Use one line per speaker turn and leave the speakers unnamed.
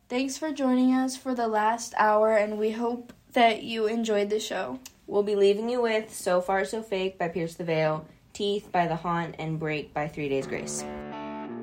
Thanks for joining us for the last hour, and we hope that you enjoyed the show.
We'll be leaving you with So Far So Fake by Pierce the Veil, Teeth by The Haunt, and Break by 3 Days Grace.